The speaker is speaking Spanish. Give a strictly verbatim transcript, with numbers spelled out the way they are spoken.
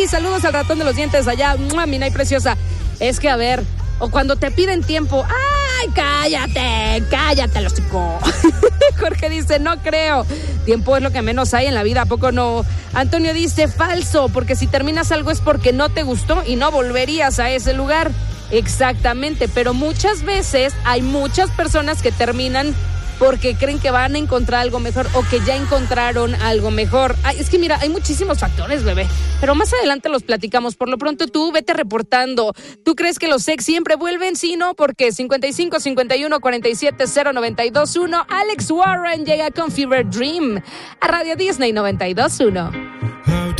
Nancy, saludos al ratón de los dientes allá. ¡Mua, mi Nay preciosa! Es que, a ver, o cuando te piden tiempo, ¡ay, cállate! ¡Cállate, los chicos! Jorge dice, no creo. Tiempo es lo que menos hay en la vida, ¿a poco no? Antonio dice, falso, porque si terminas algo es porque no te gustó y no volverías a ese lugar. Exactamente, pero muchas veces hay muchas personas que terminan porque creen que van a encontrar algo mejor o que ya encontraron algo mejor. Ay, es que mira, hay muchísimos factores, bebé, pero más adelante los platicamos. Por lo pronto tú vete reportando. ¿Tú crees que los ex siempre vuelven? Sí, no, porque cincuenta y cinco, cincuenta y uno, cuarenta y siete, cero, noventa y dos, uno. Alex Warren llega con Fever Dream a Radio Disney noventa y dos punto uno.